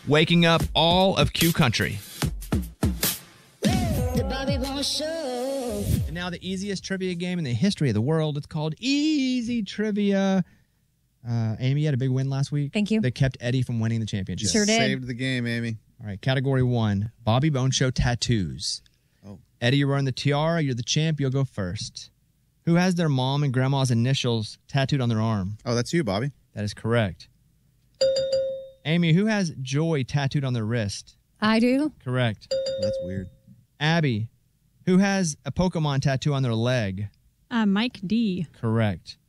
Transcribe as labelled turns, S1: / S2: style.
S1: waking up all of Q Country.
S2: The Bobby Bones Show.
S1: And now the easiest trivia game in the history of the world. It's called Easy Trivia. Amy, you had a big win last week.
S3: Thank you.
S1: That kept Eddie from winning the championship.
S3: Sure did.
S4: Saved the game, Amy.
S1: All right, category 1, Bobby Bones Show tattoos.
S4: Oh.
S1: Eddie, you're wearing the tiara. You're the champ. You'll go first. Who has their mom and grandma's initials tattooed on their arm?
S4: Oh, that's you, Bobby.
S1: That is correct. Amy, who has joy tattooed on their wrist?
S3: I do.
S1: Correct.
S4: Oh, that's weird.
S1: Abby, who has a Pokemon tattoo on their leg?
S5: Mike D.
S1: Correct.